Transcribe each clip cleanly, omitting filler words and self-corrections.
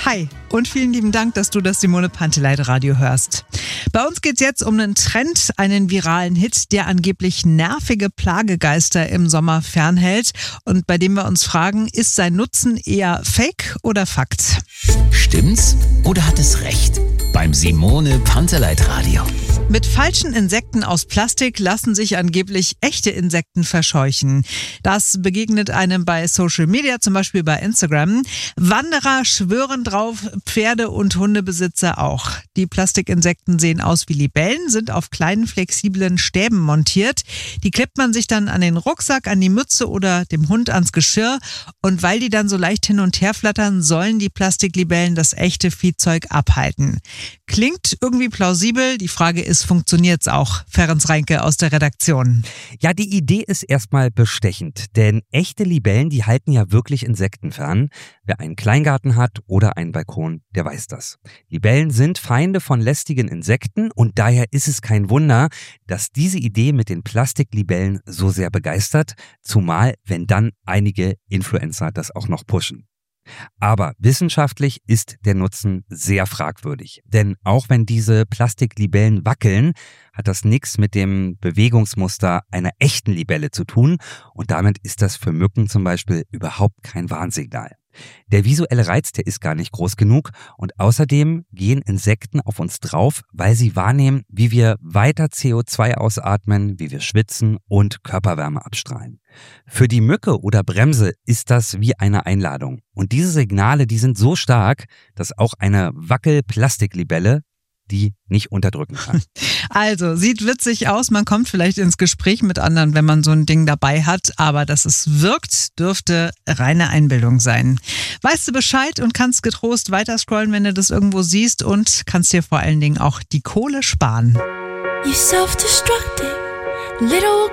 Hi und vielen lieben Dank, dass du das Simone Panteleit Radio hörst. Bei uns geht's jetzt um einen Trend, einen viralen Hit, der angeblich nervige Plagegeister im Sommer fernhält und bei dem wir uns fragen, ist sein Nutzen eher Fake oder Fakt? Stimmt's oder hat es recht? Beim Simone Panteleit Radio. Mit falschen Insekten aus Plastik lassen sich angeblich echte Insekten verscheuchen. Das begegnet einem bei Social Media, zum Beispiel bei Instagram. Wanderer schwören drauf, Pferde- und Hundebesitzer auch. Die Plastikinsekten sehen aus wie Libellen, sind auf kleinen flexiblen Stäben montiert. Die klebt man sich dann an den Rucksack, an die Mütze oder dem Hund ans Geschirr. Und weil die dann so leicht hin und her flattern, sollen die Plastiklibellen das echte Viehzeug abhalten. Klingt irgendwie plausibel. Die Frage ist, funktioniert's auch? Ferenc Reinke aus der Redaktion. Ja, die Idee ist erstmal bestechend, denn echte Libellen, die halten ja wirklich Insekten fern. Wer einen Kleingarten hat oder einen Balkon, der weiß das. Libellen sind Feinde von lästigen Insekten und daher ist es kein Wunder, dass diese Idee mit den Plastiklibellen so sehr begeistert, zumal wenn dann einige Influencer das auch noch pushen. Aber wissenschaftlich ist der Nutzen sehr fragwürdig. Denn auch wenn diese Plastiklibellen wackeln, hat das nichts mit dem Bewegungsmuster einer echten Libelle zu tun. Und damit ist das für Mücken zum Beispiel überhaupt kein Warnsignal. Der visuelle Reiz, der ist gar nicht groß genug und außerdem gehen Insekten auf uns drauf, weil sie wahrnehmen, wie wir weiter CO2 ausatmen, wie wir schwitzen und Körperwärme abstrahlen. Für die Mücke oder Bremse ist das wie eine Einladung. Und diese Signale, die sind so stark, dass auch eine Wackel-Plastiklibelle die nicht unterdrücken kann. Also, sieht witzig aus, man kommt vielleicht ins Gespräch mit anderen, wenn man so ein Ding dabei hat, aber dass es wirkt, dürfte reine Einbildung sein. Weißt du Bescheid und kannst getrost weiter scrollen, wenn du das irgendwo siehst und kannst dir vor allen Dingen auch die Kohle sparen. You self-destructing little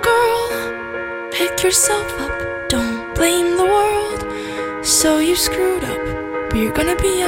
girl, pick yourself up, don't blame the world, so you screwed up, but you're gonna be